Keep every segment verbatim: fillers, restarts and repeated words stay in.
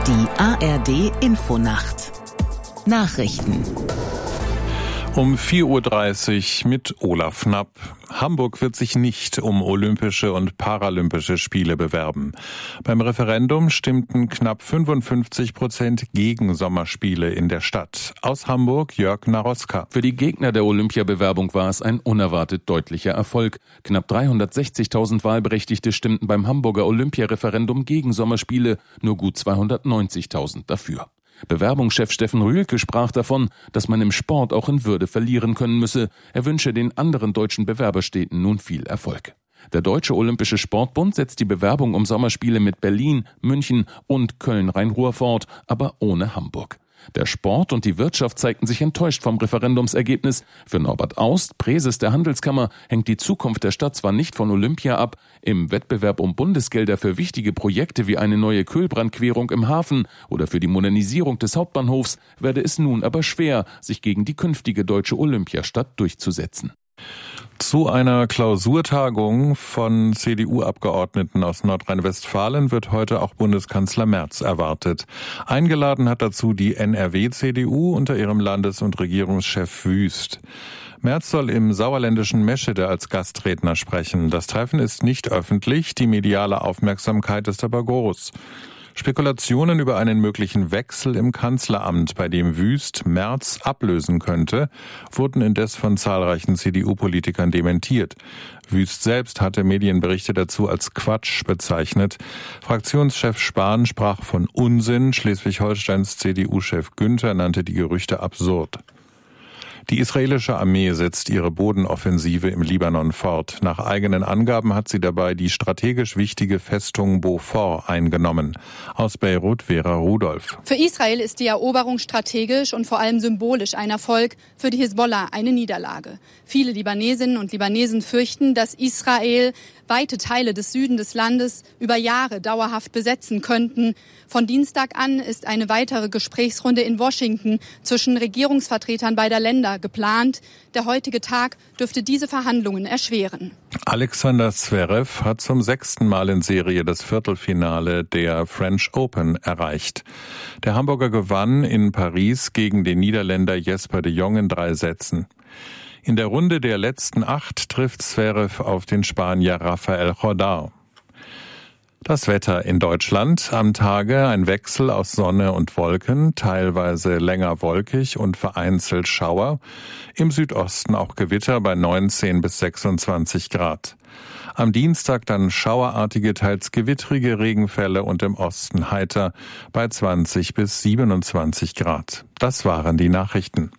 Die A R D-Infonacht. Nachrichten. Um vier Uhr dreißig mit Olaf Knapp. Hamburg wird sich nicht um Olympische und Paralympische Spiele bewerben. Beim Referendum stimmten knapp fünfundfünfzig Prozent gegen Sommerspiele in der Stadt. Aus Hamburg Jörg Naroska. Für die Gegner der Olympiabewerbung war es ein unerwartet deutlicher Erfolg. Knapp dreihundertsechzigtausend Wahlberechtigte stimmten beim Hamburger Olympiareferendum gegen Sommerspiele, nur gut zweihundertneunzigtausend dafür. Bewerbungschef Steffen Rühlke sprach davon, dass man im Sport auch in Würde verlieren können müsse. Er wünsche den anderen deutschen Bewerberstädten nun viel Erfolg. Der Deutsche Olympische Sportbund setzt die Bewerbung um Sommerspiele mit Berlin, München und Köln-Rhein-Ruhr fort, aber ohne Hamburg. Der Sport und die Wirtschaft zeigten sich enttäuscht vom Referendumsergebnis. Für Norbert Aust, Präses der Handelskammer, hängt die Zukunft der Stadt zwar nicht von Olympia ab. Im Wettbewerb um Bundesgelder für wichtige Projekte wie eine neue Kölbrandquerung im Hafen oder für die Modernisierung des Hauptbahnhofs werde es nun aber schwer, sich gegen die künftige deutsche Olympiastadt durchzusetzen. Zu einer Klausurtagung von C D U-Abgeordneten aus Nordrhein-Westfalen wird heute auch Bundeskanzler Merz erwartet. Eingeladen hat dazu die N R W-C D U unter ihrem Landes- und Regierungschef Wüst. Merz soll im sauerländischen Meschede als Gastredner sprechen. Das Treffen ist nicht öffentlich, die mediale Aufmerksamkeit ist aber groß. Spekulationen über einen möglichen Wechsel im Kanzleramt, bei dem Wüst Merz ablösen könnte, wurden indes von zahlreichen C D U-Politikern dementiert. Wüst selbst hatte Medienberichte dazu als Quatsch bezeichnet. Fraktionschef Spahn sprach von Unsinn, Schleswig-Holsteins C D U-Chef Günther nannte die Gerüchte absurd. Die israelische Armee setzt ihre Bodenoffensive im Libanon fort. Nach eigenen Angaben hat sie dabei die strategisch wichtige Festung Beaufort eingenommen. Aus Beirut Vera Rudolph. Für Israel ist die Eroberung strategisch und vor allem symbolisch ein Erfolg, für die Hisbollah eine Niederlage. Viele Libanesinnen und Libanesen fürchten, dass Israel weite Teile des Süden des Landes über Jahre dauerhaft besetzen könnten. Von Dienstag an ist eine weitere Gesprächsrunde in Washington zwischen Regierungsvertretern beider Länder geplant. Der heutige Tag dürfte diese Verhandlungen erschweren. Alexander Zverev hat zum sechsten Mal in Serie das Viertelfinale der French Open erreicht. Der Hamburger gewann in Paris gegen den Niederländer Jesper de Jong in drei Sätzen. In der Runde der letzten acht trifft Zverev auf den Spanier Rafael Jordão. Das Wetter in Deutschland: am Tage ein Wechsel aus Sonne und Wolken, teilweise länger wolkig und vereinzelt Schauer. Im Südosten auch Gewitter bei neunzehn bis sechsundzwanzig Grad. Am Dienstag dann schauerartige, teils gewittrige Regenfälle und im Osten heiter bei zwanzig bis siebenundzwanzig Grad. Das waren die Nachrichten.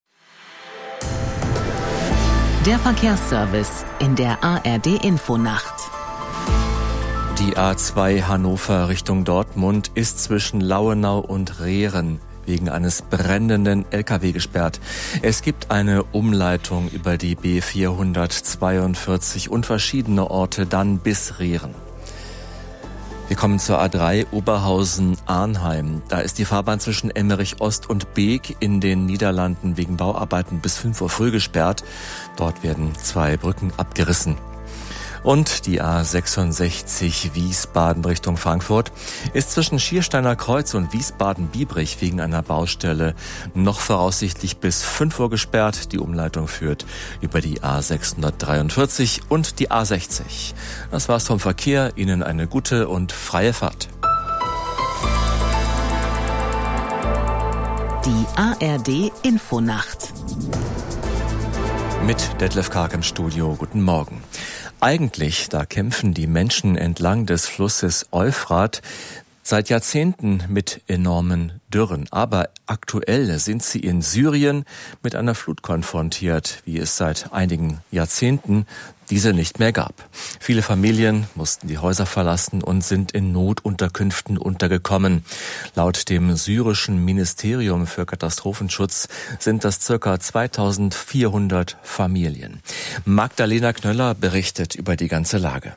Der Verkehrsservice in der A R D-Infonacht. Die A zwei Hannover Richtung Dortmund ist zwischen Lauenau und Rehren wegen eines brennenden L K W gesperrt. Es gibt eine Umleitung über die B vierhundertzweiundvierzig und verschiedene Orte dann bis Rehren. Wir kommen zur A drei Oberhausen-Arnheim. Da ist die Fahrbahn zwischen Emmerich Ost und Beek in den Niederlanden wegen Bauarbeiten bis fünf Uhr früh gesperrt. Dort werden zwei Brücken abgerissen. Und die A sechsundsechzig Wiesbaden Richtung Frankfurt ist zwischen Schiersteiner Kreuz und Wiesbaden-Biebrich wegen einer Baustelle noch voraussichtlich bis fünf Uhr gesperrt. Die Umleitung führt über die A sechshundertdreiundvierzig und die A sechzig. Das war's vom Verkehr. Ihnen eine gute und freie Fahrt. Die A R D-Infonacht. Mit Detlef Karg im Studio. Guten Morgen. Eigentlich, da kämpfen die Menschen entlang des Flusses Euphrat seit Jahrzehnten mit enormen Dürren. Aber aktuell sind sie in Syrien mit einer Flut konfrontiert, wie es seit einigen Jahrzehnten diese nicht mehr gab. Viele Familien mussten die Häuser verlassen und sind in Notunterkünften untergekommen. Laut dem syrischen Ministerium für Katastrophenschutz sind das circa zweitausendvierhundert Familien. Magdalena Knöller berichtet über die ganze Lage.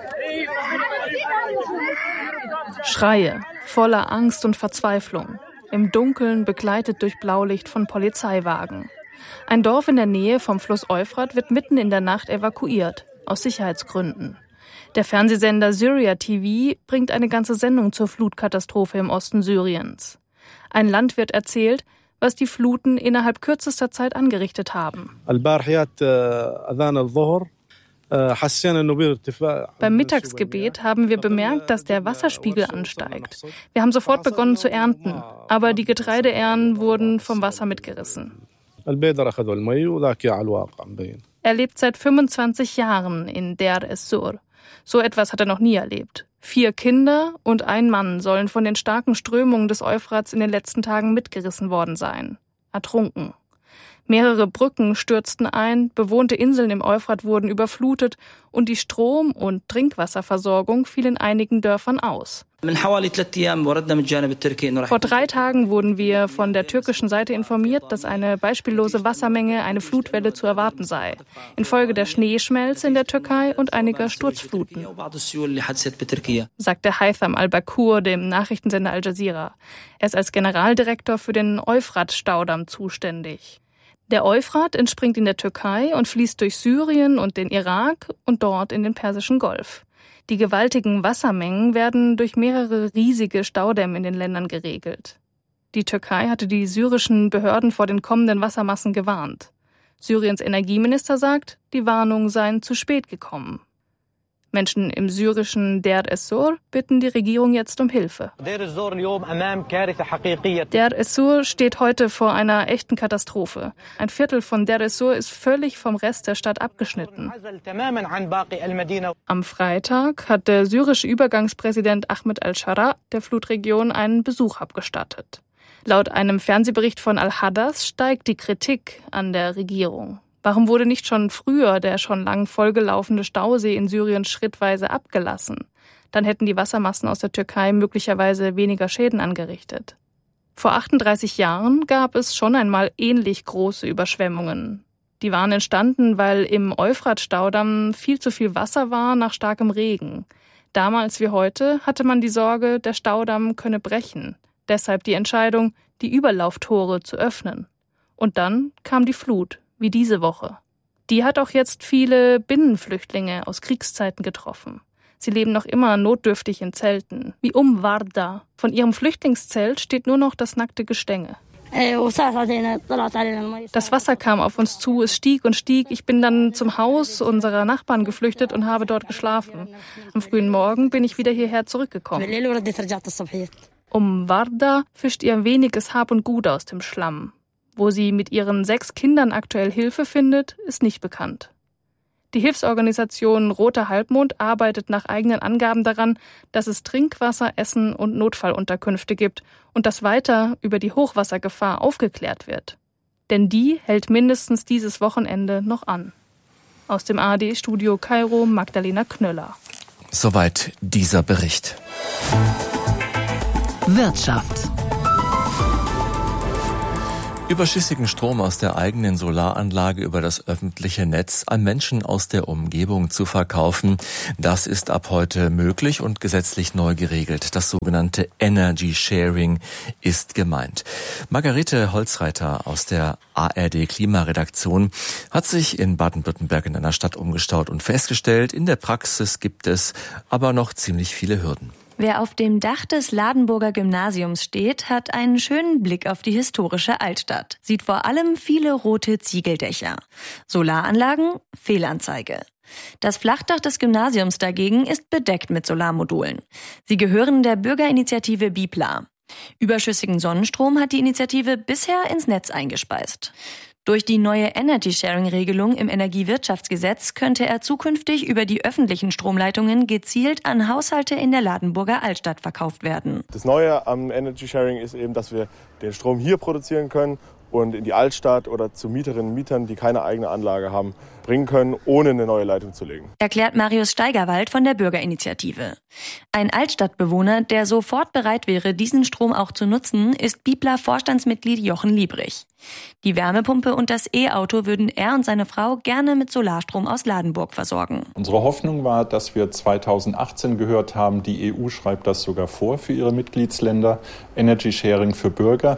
Schreie, voller Angst und Verzweiflung. Im Dunkeln begleitet durch Blaulicht von Polizeiwagen. Ein Dorf in der Nähe vom Fluss Euphrat wird mitten in der Nacht evakuiert, aus Sicherheitsgründen. Der Fernsehsender Syria T V bringt eine ganze Sendung zur Flutkatastrophe im Osten Syriens. Ein Landwirt erzählt, was die Fluten innerhalb kürzester Zeit angerichtet haben. Beim Mittagsgebet haben wir bemerkt, dass der Wasserspiegel ansteigt. Wir haben sofort begonnen zu ernten, aber die Getreideähren wurden vom Wasser mitgerissen. Er lebt seit fünfundzwanzig Jahren in Deir es-Sur. So etwas hat er noch nie erlebt. Vier Kinder und ein Mann sollen von den starken Strömungen des Euphrats in den letzten Tagen mitgerissen worden sein. Ertrunken. Mehrere Brücken stürzten ein, bewohnte Inseln im Euphrat wurden überflutet und die Strom- und Trinkwasserversorgung fiel in einigen Dörfern aus. Vor drei Tagen wurden wir von der türkischen Seite informiert, dass eine beispiellose Wassermenge, eine Flutwelle zu erwarten sei, infolge der Schneeschmelze in der Türkei und einiger Sturzfluten, sagte Haytham al-Bakur dem Nachrichtensender Al Jazeera. Er ist als Generaldirektor für den Euphrat-Staudamm zuständig. Der Euphrat entspringt in der Türkei und fließt durch Syrien und den Irak und dort in den Persischen Golf. Die gewaltigen Wassermengen werden durch mehrere riesige Staudämme in den Ländern geregelt. Die Türkei hatte die syrischen Behörden vor den kommenden Wassermassen gewarnt. Syriens Energieminister sagt, die Warnungen seien zu spät gekommen. Menschen im syrischen Deir es-Sur bitten die Regierung jetzt um Hilfe. Deir es-Sur steht heute vor einer echten Katastrophe. Ein Viertel von Deir es-Sur ist völlig vom Rest der Stadt abgeschnitten. Am Freitag hat der syrische Übergangspräsident Ahmed al-Shara der Flutregion einen Besuch abgestattet. Laut einem Fernsehbericht von Al-Hadas steigt die Kritik an der Regierung. Warum wurde nicht schon früher der schon lang vollgelaufene Stausee in Syrien schrittweise abgelassen? Dann hätten die Wassermassen aus der Türkei möglicherweise weniger Schäden angerichtet. Vor achtunddreißig Jahren gab es schon einmal ähnlich große Überschwemmungen. Die waren entstanden, weil im Euphrat-Staudamm viel zu viel Wasser war nach starkem Regen. Damals wie heute hatte man die Sorge, der Staudamm könne brechen. Deshalb die Entscheidung, die Überlauftore zu öffnen. Und dann kam die Flut. Wie diese Woche. Die hat auch jetzt viele Binnenflüchtlinge aus Kriegszeiten getroffen. Sie leben noch immer notdürftig in Zelten, wie um Warda. Von ihrem Flüchtlingszelt steht nur noch das nackte Gestänge. Das Wasser kam auf uns zu, es stieg und stieg. Ich bin dann zum Haus unserer Nachbarn geflüchtet und habe dort geschlafen. Am frühen Morgen bin ich wieder hierher zurückgekommen. Um Warda fischt ihr weniges Hab und Gut aus dem Schlamm. Wo sie mit ihren sechs Kindern aktuell Hilfe findet, ist nicht bekannt. Die Hilfsorganisation Roter Halbmond arbeitet nach eigenen Angaben daran, dass es Trinkwasser, Essen und Notfallunterkünfte gibt und dass weiter über die Hochwassergefahr aufgeklärt wird. Denn die hält mindestens dieses Wochenende noch an. Aus dem A R D-Studio Kairo, Magdalena Knöller. Soweit dieser Bericht. Wirtschaft. Überschüssigen Strom aus der eigenen Solaranlage über das öffentliche Netz an Menschen aus der Umgebung zu verkaufen, das ist ab heute möglich und gesetzlich neu geregelt. Das sogenannte Energy Sharing ist gemeint. Margarete Holzreiter aus der A R D Klimaredaktion hat sich in Baden-Württemberg in einer Stadt umgeschaut und festgestellt, in der Praxis gibt es aber noch ziemlich viele Hürden. Wer auf dem Dach des Ladenburger Gymnasiums steht, hat einen schönen Blick auf die historische Altstadt. Sieht vor allem viele rote Ziegeldächer. Solaranlagen? Fehlanzeige. Das Flachdach des Gymnasiums dagegen ist bedeckt mit Solarmodulen. Sie gehören der Bürgerinitiative Bipla. Überschüssigen Sonnenstrom hat die Initiative bisher ins Netz eingespeist. Durch die neue Energy-Sharing-Regelung im Energiewirtschaftsgesetz könnte er zukünftig über die öffentlichen Stromleitungen gezielt an Haushalte in der Ladenburger Altstadt verkauft werden. Das Neue am Energy-Sharing ist eben, dass wir den Strom hier produzieren können und in die Altstadt oder zu Mieterinnen und Mietern, die keine eigene Anlage haben, bringen können, ohne eine neue Leitung zu legen. Erklärt Marius Steigerwald von der Bürgerinitiative. Ein Altstadtbewohner, der sofort bereit wäre, diesen Strom auch zu nutzen, ist Bipla-Vorstandsmitglied Jochen Liebrich. Die Wärmepumpe und das E-Auto würden er und seine Frau gerne mit Solarstrom aus Ladenburg versorgen. Unsere Hoffnung war, dass wir zweitausendachtzehn gehört haben, die E U schreibt das sogar vor für ihre Mitgliedsländer, Energy Sharing für Bürger.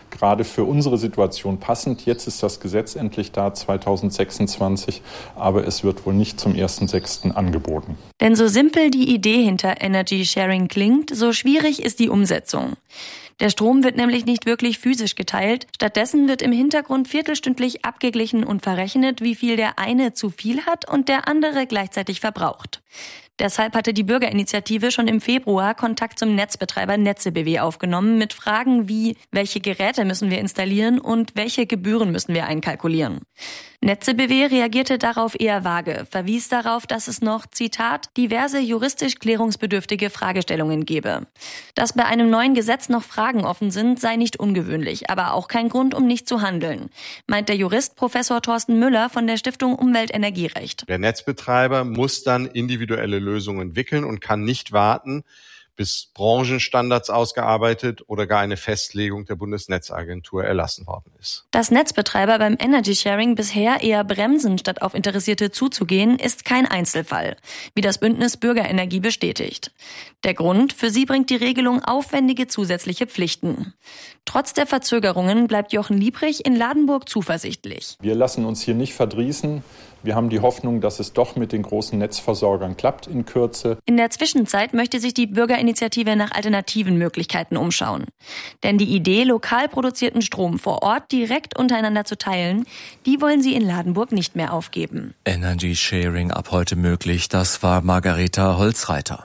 gerade für unsere Situation passend. Jetzt ist das Gesetz endlich da, zweitausendsechsundzwanzig, aber es wird wohl nicht zum ersten sechsten angeboten. Denn so simpel die Idee hinter Energy Sharing klingt, so schwierig ist die Umsetzung. Der Strom wird nämlich nicht wirklich physisch geteilt. Stattdessen wird im Hintergrund viertelstündlich abgeglichen und verrechnet, wie viel der eine zu viel hat und der andere gleichzeitig verbraucht. Deshalb hatte die Bürgerinitiative schon im Februar Kontakt zum Netzbetreiber Netze B W aufgenommen mit Fragen wie, welche Geräte müssen wir installieren und welche Gebühren müssen wir einkalkulieren. Netze B W reagierte darauf eher vage, verwies darauf, dass es noch, Zitat, diverse juristisch klärungsbedürftige Fragestellungen gebe. Dass bei einem neuen Gesetz noch Fragen offen sind, sei nicht ungewöhnlich, aber auch kein Grund, um nicht zu handeln, meint der Jurist Professor Thorsten Müller von der Stiftung Umwelt-Energierecht. Der Netzbetreiber muss dann individuelle Lösungen entwickeln und kann nicht warten, bis Branchenstandards ausgearbeitet oder gar eine Festlegung der Bundesnetzagentur erlassen worden ist. Dass Netzbetreiber beim Energy Sharing bisher eher bremsen, statt auf Interessierte zuzugehen, ist kein Einzelfall, wie das Bündnis Bürgerenergie bestätigt. Der Grund, für sie bringt die Regelung aufwendige zusätzliche Pflichten. Trotz der Verzögerungen bleibt Jochen Liebrich in Ladenburg zuversichtlich. Wir lassen uns hier nicht verdrießen. Wir haben die Hoffnung, dass es doch mit den großen Netzversorgern klappt in Kürze. In der Zwischenzeit möchte sich die Bürgerinitiative nach alternativen Möglichkeiten umschauen. Denn die Idee, lokal produzierten Strom vor Ort direkt untereinander zu teilen, die wollen sie in Ladenburg nicht mehr aufgeben. Energy Sharing ab heute möglich, das war Margareta Holzreiter.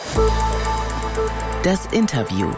Das Interview.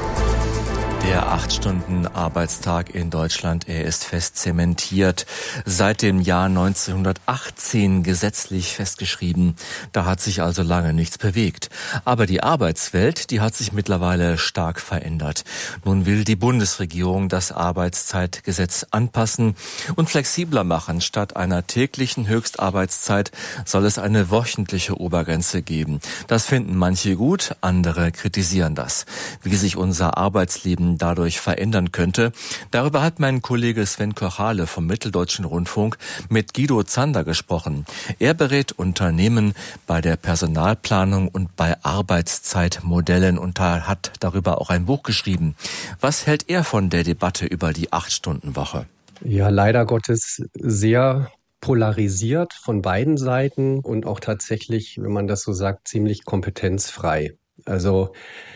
Der acht-Stunden-Arbeitstag in Deutschland, er ist fest zementiert. Seit dem Jahr neunzehnhundertachtzehn gesetzlich festgeschrieben. Da hat sich also lange nichts bewegt. Aber die Arbeitswelt, die hat sich mittlerweile stark verändert. Nun will die Bundesregierung das Arbeitszeitgesetz anpassen und flexibler machen. Statt einer täglichen Höchstarbeitszeit soll es eine wöchentliche Obergrenze geben. Das finden manche gut, andere kritisieren das. Wie sich unser Arbeitsleben dadurch verändern könnte. Darüber hat mein Kollege Sven Kochale vom Mitteldeutschen Rundfunk mit Guido Zander gesprochen. Er berät Unternehmen bei der Personalplanung und bei Arbeitszeitmodellen und hat darüber auch ein Buch geschrieben. Was hält er von der Debatte über die Acht-Stunden-Woche? Ja, leider Gottes sehr polarisiert von beiden Seiten und auch tatsächlich, wenn man das so sagt, ziemlich kompetenzfrei. Also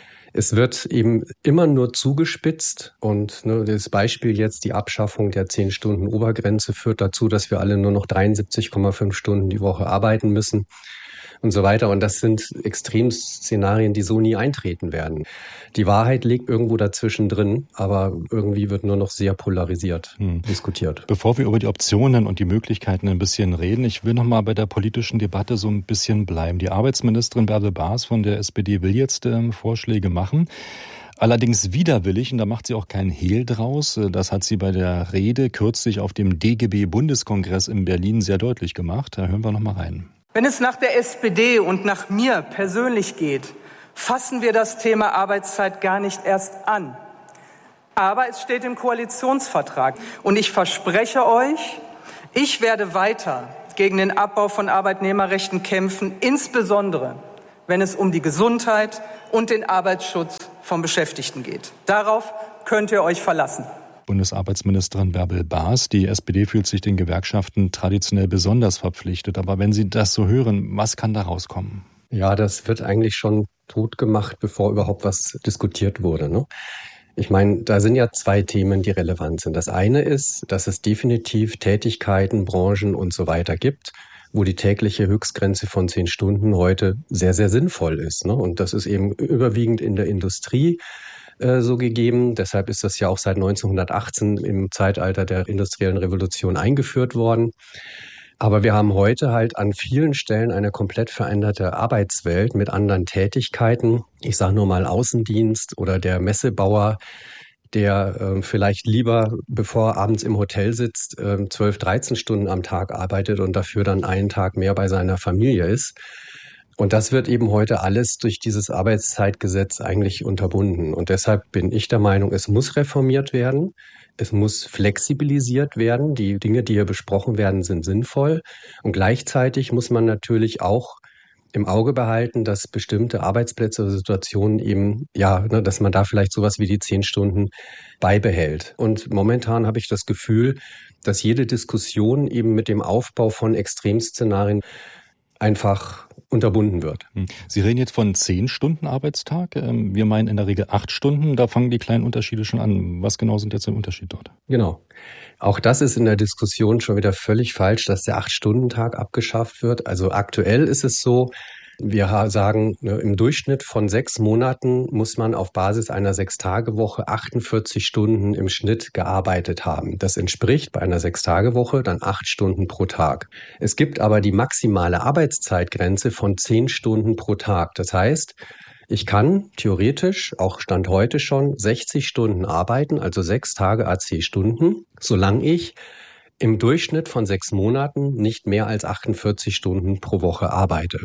es wird eben immer nur zugespitzt und ne, das Beispiel jetzt, die Abschaffung der zehn Stunden Obergrenze führt dazu, dass wir alle nur noch dreiundsiebzig Komma fünf Stunden die Woche arbeiten müssen und so weiter. Und das sind Extremszenarien, die so nie eintreten werden. Die Wahrheit liegt irgendwo dazwischen drin, aber irgendwie wird nur noch sehr polarisiert hm. diskutiert. Bevor wir über die Optionen und die Möglichkeiten ein bisschen reden, ich will noch mal bei der politischen Debatte so ein bisschen bleiben. Die Arbeitsministerin Bärbel Baas von der S P D will jetzt ähm, Vorschläge machen. Allerdings widerwillig, und da macht sie auch keinen Hehl draus. Das hat sie bei der Rede kürzlich auf dem D G B-Bundeskongress in Berlin sehr deutlich gemacht. Da hören wir noch mal rein. Wenn es nach der S P D und nach mir persönlich geht, fassen wir das Thema Arbeitszeit gar nicht erst an. Aber es steht im Koalitionsvertrag. Und ich verspreche euch, ich werde weiter gegen den Abbau von Arbeitnehmerrechten kämpfen, insbesondere wenn es um die Gesundheit und den Arbeitsschutz von Beschäftigten geht. Darauf könnt ihr euch verlassen. Bundesarbeitsministerin Bärbel Baas. Die S P D fühlt sich den Gewerkschaften traditionell besonders verpflichtet. Aber wenn Sie das so hören, was kann da rauskommen? Ja, das wird eigentlich schon tot gemacht, bevor überhaupt was diskutiert wurde, ne? Ich meine, da sind ja zwei Themen, die relevant sind. Das eine ist, dass es definitiv Tätigkeiten, Branchen und so weiter gibt, wo die tägliche Höchstgrenze von zehn Stunden heute sehr, sehr sinnvoll ist, ne? Und das ist eben überwiegend in der Industrie äh, so gegeben. Deshalb ist das ja auch seit neunzehnhundertachtzehn im Zeitalter der industriellen Revolution eingeführt worden. Aber wir haben heute halt an vielen Stellen eine komplett veränderte Arbeitswelt mit anderen Tätigkeiten. Ich sage nur mal Außendienst oder der Messebauer, der äh, vielleicht lieber, bevor er abends im Hotel sitzt, äh, zwölf, dreizehn Stunden am Tag arbeitet und dafür dann einen Tag mehr bei seiner Familie ist. Und das wird eben heute alles durch dieses Arbeitszeitgesetz eigentlich unterbunden. Und deshalb bin ich der Meinung, es muss reformiert werden. Es muss flexibilisiert werden. Die Dinge, die hier besprochen werden, sind sinnvoll. Und gleichzeitig muss man natürlich auch im Auge behalten, dass bestimmte Arbeitsplätze oder Situationen eben, ja, ne, dass man da vielleicht sowas wie die zehn Stunden beibehält. Und momentan habe ich das Gefühl, dass jede Diskussion eben mit dem Aufbau von Extremszenarien einfach unterbunden wird. Sie reden jetzt von zehn Stunden Arbeitstag. Wir meinen in der Regel acht Stunden. Da fangen die kleinen Unterschiede schon an. Was genau sind jetzt der Unterschied dort? Genau. Auch das ist in der Diskussion schon wieder völlig falsch, dass der acht-Stunden-Tag abgeschafft wird. Also aktuell ist es so, wir sagen, im Durchschnitt von sechs Monaten muss man auf Basis einer Sechs-Tage-Woche achtundvierzig Stunden im Schnitt gearbeitet haben. Das entspricht bei einer Sechs-Tage-Woche dann acht Stunden pro Tag. Es gibt aber die maximale Arbeitszeitgrenze von zehn Stunden pro Tag. Das heißt, ich kann theoretisch, auch Stand heute schon, sechzig Stunden arbeiten, also sechs Tage à zehn Stunden, solange ich im Durchschnitt von sechs Monaten nicht mehr als achtundvierzig Stunden pro Woche arbeite.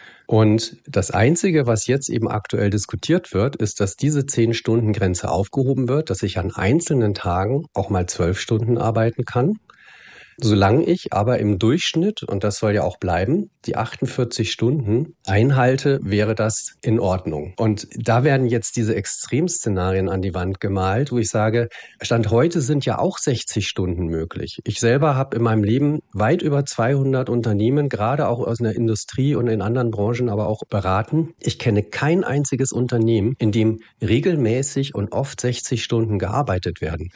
Und das Einzige, was jetzt eben aktuell diskutiert wird, ist, dass diese zehn-Stunden-Grenze aufgehoben wird, dass ich an einzelnen Tagen auch mal zwölf Stunden arbeiten kann. Solange ich aber im Durchschnitt, und das soll ja auch bleiben, die achtundvierzig Stunden einhalte, wäre das in Ordnung. Und da werden jetzt diese Extremszenarien an die Wand gemalt, wo ich sage, Stand heute sind ja auch sechzig Stunden möglich. Ich selber habe in meinem Leben weit über zweihundert Unternehmen, gerade auch aus der Industrie und in anderen Branchen, aber auch beraten. Ich kenne kein einziges Unternehmen, in dem regelmäßig und oft sechzig Stunden gearbeitet werden.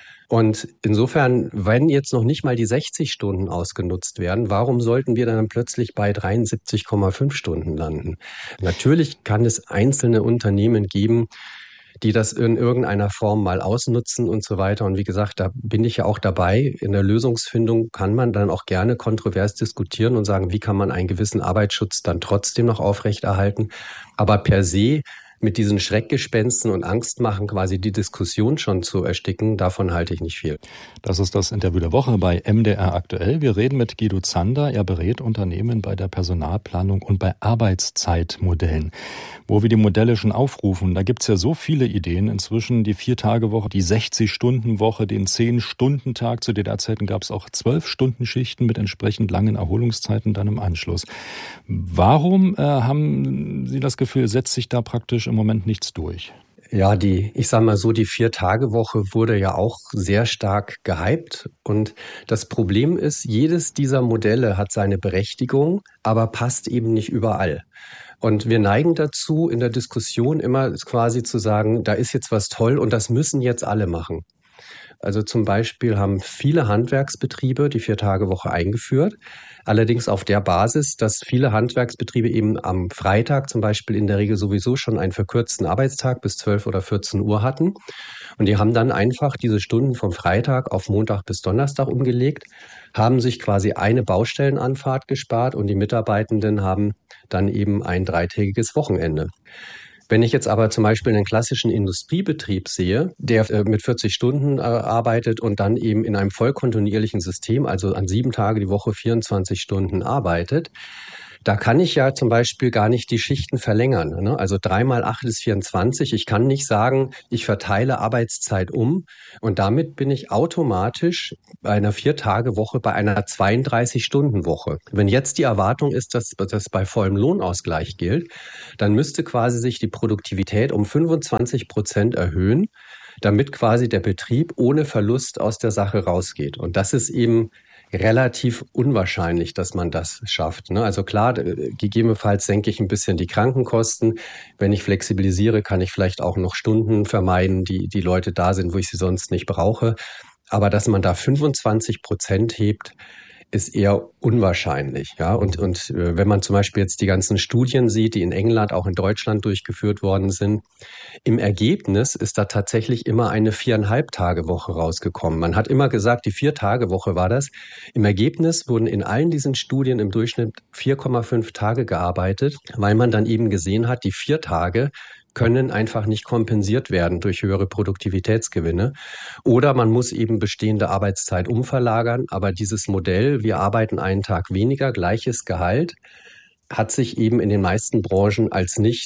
Und insofern, wenn jetzt noch nicht mal die sechzig Stunden ausgenutzt werden, warum sollten wir dann plötzlich bei dreiundsiebzig Komma fünf Stunden landen? Natürlich kann es einzelne Unternehmen geben, die das in irgendeiner Form mal ausnutzen und so weiter. Und wie gesagt, da bin ich ja auch dabei. In der Lösungsfindung kann man dann auch gerne kontrovers diskutieren und sagen, wie kann man einen gewissen Arbeitsschutz dann trotzdem noch aufrechterhalten. Aber per se mit diesen Schreckgespensten und Angstmachen quasi die Diskussion schon zu ersticken, davon halte ich nicht viel. Das ist das Interview der Woche bei M D R aktuell. Wir reden mit Guido Zander. Er berät Unternehmen bei der Personalplanung und bei Arbeitszeitmodellen. Wo wir die Modelle schon aufrufen, da gibt's ja so viele Ideen. Inzwischen die Vier-Tage-Woche, die sechzig-Stunden-Woche, den Zehn-Stunden-Tag. Zu D D R-Zeiten gab es auch Zwölf-Stunden-Schichten mit entsprechend langen Erholungszeiten dann im Anschluss. Warum äh, haben Sie das Gefühl, setzt sich da praktisch im Moment nichts durch? Ja, die, ich sag mal so, die Vier-Tage-Woche wurde ja auch sehr stark gehypt. Und das Problem ist, jedes dieser Modelle hat seine Berechtigung, aber passt eben nicht überall. Und wir neigen dazu, in der Diskussion immer quasi zu sagen, da ist jetzt was toll und das müssen jetzt alle machen. Also zum Beispiel haben viele Handwerksbetriebe die Vier-Tage-Woche eingeführt. Allerdings auf der Basis, dass viele Handwerksbetriebe eben am Freitag zum Beispiel in der Regel sowieso schon einen verkürzten Arbeitstag bis zwölf oder vierzehn Uhr hatten. Und die haben dann einfach diese Stunden vom Freitag auf Montag bis Donnerstag umgelegt, haben sich quasi eine Baustellenanfahrt gespart und die Mitarbeitenden haben dann eben ein dreitägiges Wochenende. Wenn ich jetzt aber zum Beispiel einen klassischen Industriebetrieb sehe, der äh, mit vierzig Stunden äh, arbeitet und dann eben in einem vollkontinuierlichen System, also an sieben Tage die Woche vierundzwanzig Stunden arbeitet, da kann ich ja zum Beispiel gar nicht die Schichten verlängern. Ne? Also drei mal acht ist vierundzwanzig. Ich kann nicht sagen, ich verteile Arbeitszeit um und damit bin ich automatisch bei einer Vier-Tage-Woche bei einer zweiunddreißig-Stunden-Woche. Wenn jetzt die Erwartung ist, dass das bei vollem Lohnausgleich gilt, dann müsste quasi sich die Produktivität um fünfundzwanzig Prozent erhöhen, damit quasi der Betrieb ohne Verlust aus der Sache rausgeht. Und das ist eben relativ unwahrscheinlich, dass man das schafft. Also klar, gegebenenfalls senke ich ein bisschen die Krankenkosten. Wenn ich flexibilisiere, kann ich vielleicht auch noch Stunden vermeiden, die die Leute da sind, wo ich sie sonst nicht brauche. Aber dass man da fünfundzwanzig Prozent hebt, ist eher unwahrscheinlich. Ja, und, und wenn man zum Beispiel jetzt die ganzen Studien sieht, die in England, auch in Deutschland durchgeführt worden sind, im Ergebnis ist da tatsächlich immer eine Viereinhalb-Tage-Woche rausgekommen. Man hat immer gesagt, die Vier-Tage-Woche war das. Im Ergebnis wurden in allen diesen Studien im Durchschnitt vier Komma fünf Tage gearbeitet, weil man dann eben gesehen hat, die vier Tage können einfach nicht kompensiert werden durch höhere Produktivitätsgewinne. Oder man muss eben bestehende Arbeitszeit umverlagern. Aber dieses Modell, wir arbeiten einen Tag weniger, gleiches Gehalt, hat sich eben in den meisten Branchen als nicht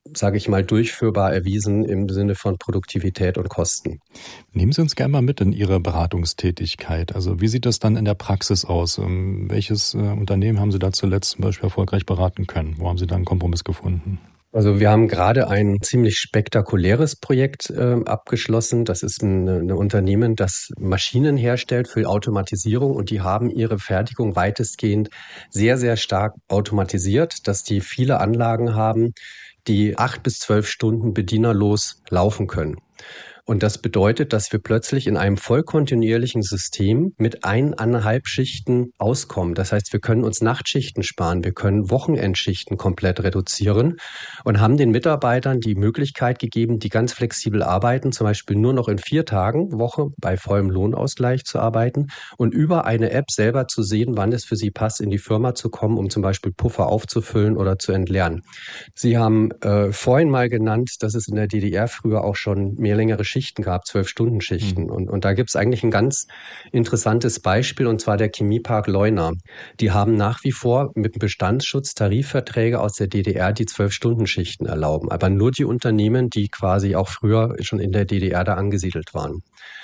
sage ich mal, durchführbar erwiesen im Sinne von Produktivität und Kosten. Nehmen Sie uns gerne mal mit in Ihre Beratungstätigkeit. Also wie sieht das dann in der Praxis aus? Welches Unternehmen haben Sie da zuletzt zum Beispiel erfolgreich beraten können? Wo haben Sie da einen Kompromiss gefunden? Also wir haben gerade ein ziemlich spektakuläres Projekt äh, abgeschlossen. Das ist ein, ein Unternehmen, das Maschinen herstellt für Automatisierung, und die haben ihre Fertigung weitestgehend sehr, sehr stark automatisiert, dass die viele Anlagen haben, die acht bis zwölf Stunden bedienerlos laufen können. Und das bedeutet, dass wir plötzlich in einem vollkontinuierlichen System mit eineinhalb Schichten auskommen. Das heißt, wir können uns Nachtschichten sparen, wir können Wochenendschichten komplett reduzieren und haben den Mitarbeitern die Möglichkeit gegeben, die ganz flexibel arbeiten, zum Beispiel nur noch in vier Tagen Woche bei vollem Lohnausgleich zu arbeiten und über eine App selber zu sehen, wann es für sie passt, in die Firma zu kommen, um zum Beispiel Puffer aufzufüllen oder zu entleeren. Sie haben äh, vorhin mal genannt, dass es in der D D R früher auch schon mehr längere Schichten Schichten gab, zwölf-Stunden-Schichten. Mhm. Und, und da gibt es eigentlich ein ganz interessantes Beispiel, und zwar der Chemiepark Leuna. Die haben nach wie vor mit dem Bestandsschutz Tarifverträge aus der D D R, die zwölf-Stunden-Schichten erlauben. Aber nur die Unternehmen, die quasi auch früher schon in der D D R da angesiedelt waren.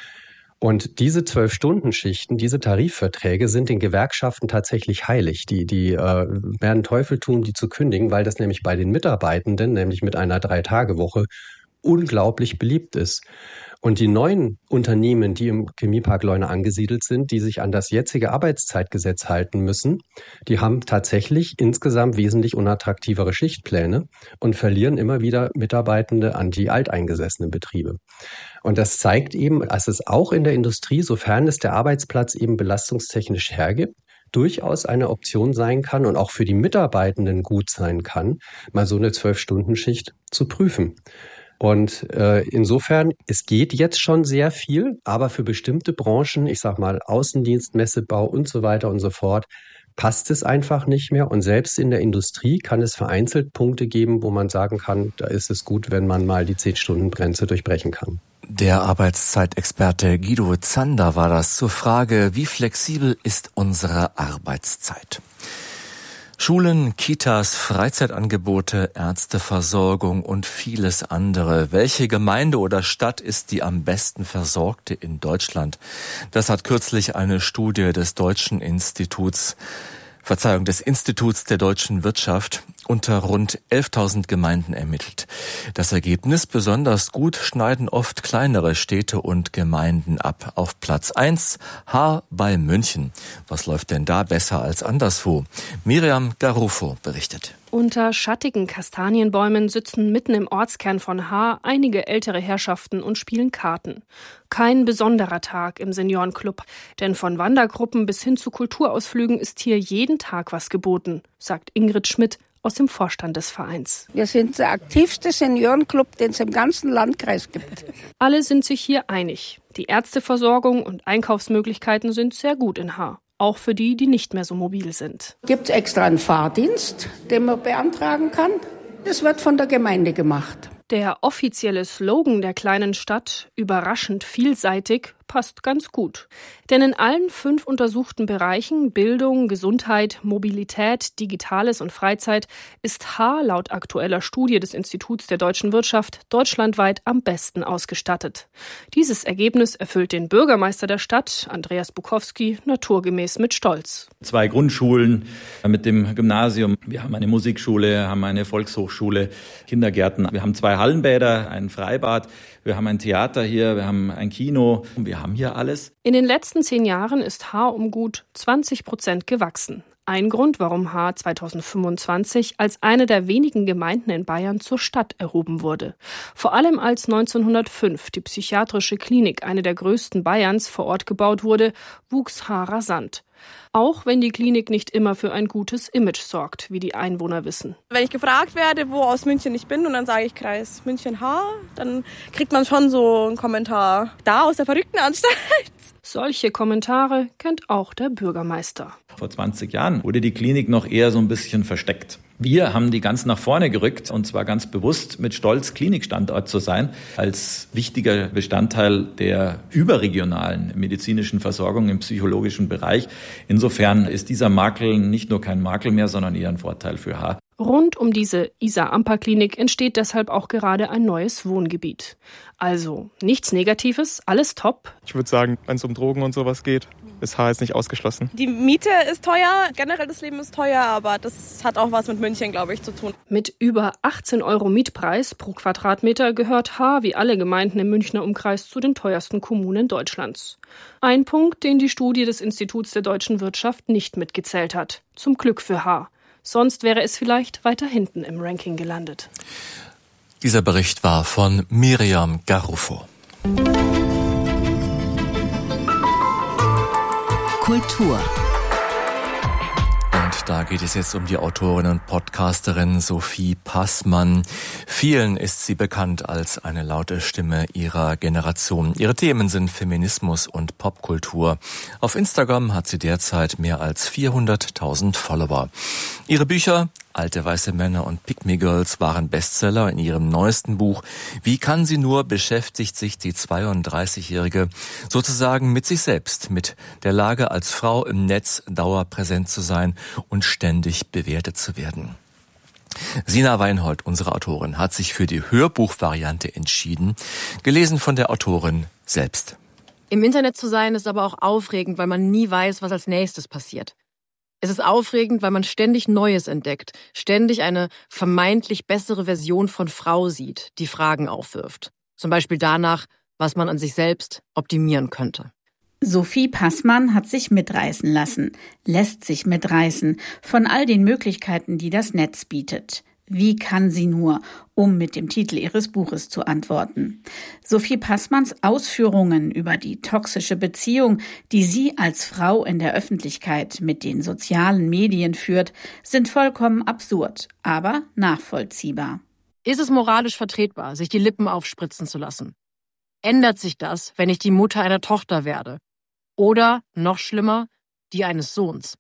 Und diese zwölf-Stunden-Schichten, diese Tarifverträge sind den Gewerkschaften tatsächlich heilig. Die, die äh, werden Teufel tun, die zu kündigen, weil das nämlich bei den Mitarbeitenden, nämlich mit einer Drei-Tage-Woche, unglaublich beliebt ist. Und die neuen Unternehmen, die im Chemiepark Leuna angesiedelt sind, die sich an das jetzige Arbeitszeitgesetz halten müssen, die haben tatsächlich insgesamt wesentlich unattraktivere Schichtpläne und verlieren immer wieder Mitarbeitende an die alteingesessenen Betriebe. Und das zeigt eben, dass es auch in der Industrie, sofern es der Arbeitsplatz eben belastungstechnisch hergibt, durchaus eine Option sein kann und auch für die Mitarbeitenden gut sein kann, mal so eine zwölf-Stunden-Schicht zu prüfen. Und äh, insofern, es geht jetzt schon sehr viel, aber für bestimmte Branchen, ich sag mal Außendienst, Messebau und so weiter und so fort, passt es einfach nicht mehr. Und selbst in der Industrie kann es vereinzelt Punkte geben, wo man sagen kann, da ist es gut, wenn man mal die zehn-Stunden-Grenze durchbrechen kann. Der Arbeitszeitexperte Guido Zander war das zur Frage, wie flexibel ist unsere Arbeitszeit? Schulen, Kitas, Freizeitangebote, Ärzteversorgung und vieles andere. Welche Gemeinde oder Stadt ist die am besten versorgte in Deutschland? Das hat kürzlich eine Studie des Deutschen Instituts, Verzeihung, des Instituts der deutschen Wirtschaft unter rund elftausend Gemeinden ermittelt. Das Ergebnis: besonders gut schneiden oft kleinere Städte und Gemeinden ab. Auf Platz eins Haar bei München. Was läuft denn da besser als anderswo? Miriam Garufo berichtet. Unter schattigen Kastanienbäumen sitzen mitten im Ortskern von Haar einige ältere Herrschaften und spielen Karten. Kein besonderer Tag im Seniorenclub, denn von Wandergruppen bis hin zu Kulturausflügen ist hier jeden Tag was geboten, sagt Ingrid Schmidt aus dem Vorstand des Vereins. Wir sind der aktivste Seniorenclub, den es im ganzen Landkreis gibt. Alle sind sich hier einig. Die Ärzteversorgung und Einkaufsmöglichkeiten sind sehr gut in Haar. Auch für die, die nicht mehr so mobil sind. Gibt es extra einen Fahrdienst, den man beantragen kann? Das wird von der Gemeinde gemacht. Der offizielle Slogan der kleinen Stadt, überraschend vielseitig, passt ganz gut. Denn in allen fünf untersuchten Bereichen Bildung, Gesundheit, Mobilität, Digitales und Freizeit ist Haar laut aktueller Studie des Instituts der deutschen Wirtschaft deutschlandweit am besten ausgestattet. Dieses Ergebnis erfüllt den Bürgermeister der Stadt, Andreas Bukowski, naturgemäß mit Stolz. Zwei Grundschulen mit dem Gymnasium. Wir haben eine Musikschule, haben eine Volkshochschule, Kindergärten. Wir haben zwei Hallenbäder, ein Freibad. Wir haben ein Theater hier, wir haben ein Kino. Wir haben hier alles. In den letzten zehn Jahren ist Haar um gut zwanzig Prozent gewachsen. Ein Grund, warum Haar zweitausendfünfundzwanzig als eine der wenigen Gemeinden in Bayern zur Stadt erhoben wurde. Vor allem als neunzehnhundertfünf die psychiatrische Klinik, eine der größten Bayerns, vor Ort gebaut wurde, wuchs Haar rasant. Auch wenn die Klinik nicht immer für ein gutes Image sorgt, wie die Einwohner wissen. Wenn ich gefragt werde, wo aus München ich bin, und dann sage ich Kreis München-Haar, dann kriegt man schon so einen Kommentar. Da aus der Verrücktenanstalt. Solche Kommentare kennt auch der Bürgermeister. Vor zwanzig Jahren wurde die Klinik noch eher so ein bisschen versteckt. Wir haben die ganz nach vorne gerückt, und zwar ganz bewusst mit Stolz, Klinikstandort zu sein, als wichtiger Bestandteil der überregionalen medizinischen Versorgung im psychologischen Bereich. Insofern ist dieser Makel nicht nur kein Makel mehr, sondern eher ein Vorteil für Haar. Rund um diese Isar-Amper-Klinik entsteht deshalb auch gerade ein neues Wohngebiet. Also nichts Negatives, alles top. Ich würde sagen, wenn es um Drogen und sowas geht, ist H jetzt nicht ausgeschlossen. Die Miete ist teuer, generell das Leben ist teuer, aber das hat auch was mit München, glaube ich, zu tun. Mit über achtzehn Euro Mietpreis pro Quadratmeter gehört H wie alle Gemeinden im Münchner Umkreis zu den teuersten Kommunen Deutschlands. Ein Punkt, den die Studie des Instituts der deutschen Wirtschaft nicht mitgezählt hat. Zum Glück für H. Sonst wäre es vielleicht weiter hinten im Ranking gelandet. Dieser Bericht war von Miriam Garufo. Kultur. Und da geht es jetzt um die Autorin und Podcasterin Sophie Passmann. Vielen ist sie bekannt als eine laute Stimme ihrer Generation. Ihre Themen sind Feminismus und Popkultur. Auf Instagram hat sie derzeit mehr als vierhunderttausend Follower. Ihre Bücher Alte weiße Männer und Pick-me Girls waren Bestseller. In ihrem neuesten Buch Wie kann sie nur beschäftigt sich die zweiunddreißigjährige sozusagen mit sich selbst, mit der Lage als Frau im Netz dauerpräsent zu sein und ständig bewertet zu werden. Sina Weinhold, unsere Autorin, hat sich für die Hörbuchvariante entschieden, gelesen von der Autorin selbst. Im Internet zu sein ist aber auch aufregend, weil man nie weiß, was als nächstes passiert. Es ist aufregend, weil man ständig Neues entdeckt, ständig eine vermeintlich bessere Version von Frau sieht, die Fragen aufwirft. Zum Beispiel danach, was man an sich selbst optimieren könnte. Sophie Passmann hat sich mitreißen lassen, lässt sich mitreißen von all den Möglichkeiten, die das Netz bietet. Wie kann sie nur, um mit dem Titel ihres Buches zu antworten. Sophie Passmanns Ausführungen über die toxische Beziehung, die sie als Frau in der Öffentlichkeit mit den sozialen Medien führt, sind vollkommen absurd, aber nachvollziehbar. Ist es moralisch vertretbar, sich die Lippen aufspritzen zu lassen? Ändert sich das, wenn ich die Mutter einer Tochter werde? Oder, noch schlimmer, die eines Sohns?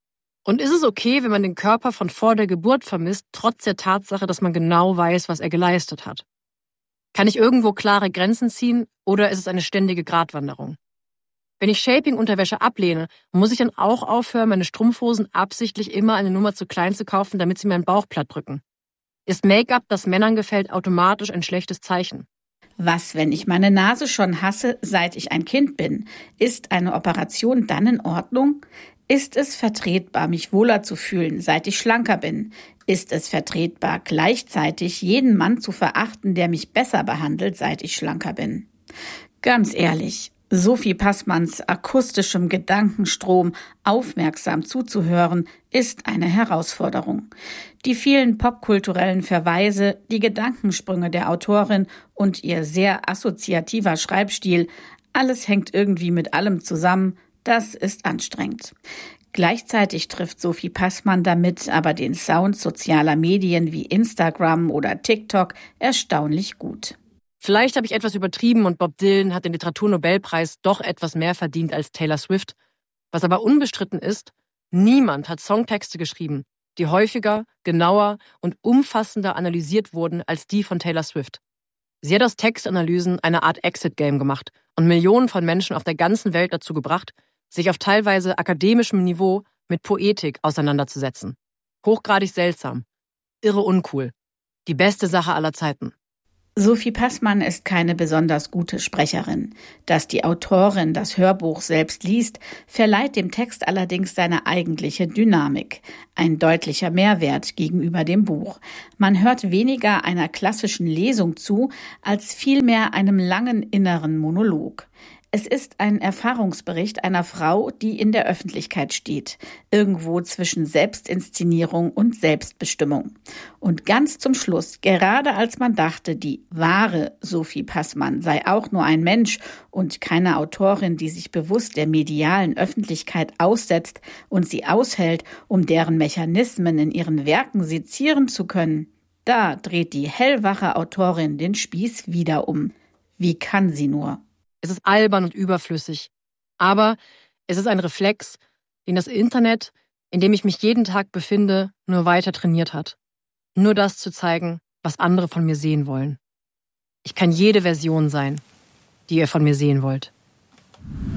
Und ist es okay, wenn man den Körper von vor der Geburt vermisst, trotz der Tatsache, dass man genau weiß, was er geleistet hat? Kann ich irgendwo klare Grenzen ziehen oder ist es eine ständige Gratwanderung? Wenn ich Shaping-Unterwäsche ablehne, muss ich dann auch aufhören, meine Strumpfhosen absichtlich immer eine Nummer zu klein zu kaufen, damit sie meinen Bauch platt drücken? Ist Make-up, das Männern gefällt, automatisch ein schlechtes Zeichen? Was, wenn ich meine Nase schon hasse, seit ich ein Kind bin? Ist eine Operation dann in Ordnung? Ist es vertretbar, mich wohler zu fühlen, seit ich schlanker bin? Ist es vertretbar, gleichzeitig jeden Mann zu verachten, der mich besser behandelt, seit ich schlanker bin? Ganz ehrlich, Sophie Passmanns akustischem Gedankenstrom aufmerksam zuzuhören, ist eine Herausforderung. Die vielen popkulturellen Verweise, die Gedankensprünge der Autorin und ihr sehr assoziativer Schreibstil, alles hängt irgendwie mit allem zusammen. Das ist anstrengend. Gleichzeitig trifft Sophie Passmann damit aber den Sound sozialer Medien wie Instagram oder TikTok erstaunlich gut. Vielleicht habe ich etwas übertrieben und Bob Dylan hat den Literaturnobelpreis doch etwas mehr verdient als Taylor Swift. Was aber unbestritten ist, niemand hat Songtexte geschrieben, die häufiger, genauer und umfassender analysiert wurden als die von Taylor Swift. Sie hat aus Textanalysen eine Art Exit-Game gemacht und Millionen von Menschen auf der ganzen Welt dazu gebracht, sich auf teilweise akademischem Niveau mit Poetik auseinanderzusetzen. Hochgradig seltsam, irre uncool, die beste Sache aller Zeiten. Sophie Passmann ist keine besonders gute Sprecherin. Dass die Autorin das Hörbuch selbst liest, verleiht dem Text allerdings seine eigentliche Dynamik. Ein deutlicher Mehrwert gegenüber dem Buch. Man hört weniger einer klassischen Lesung zu, als vielmehr einem langen inneren Monolog. Es ist ein Erfahrungsbericht einer Frau, die in der Öffentlichkeit steht, irgendwo zwischen Selbstinszenierung und Selbstbestimmung. Und ganz zum Schluss, gerade als man dachte, die wahre Sophie Passmann sei auch nur ein Mensch und keine Autorin, die sich bewusst der medialen Öffentlichkeit aussetzt und sie aushält, um deren Mechanismen in ihren Werken sezieren zu können, da dreht die hellwache Autorin den Spieß wieder um. Wie kann sie nur? Es ist albern und überflüssig. Aber es ist ein Reflex, den das Internet, in dem ich mich jeden Tag befinde, nur weiter trainiert hat. Nur das zu zeigen, was andere von mir sehen wollen. Ich kann jede Version sein, die ihr von mir sehen wollt.